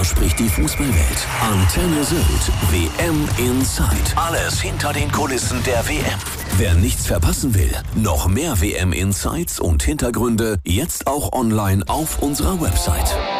spricht die Fußballwelt. Antenne Sylt, WM Inside. Alles hinter den Kulissen der WM. Wer nichts verpassen will, noch mehr WM Insights und Hintergründe, jetzt auch online auf unserer Website.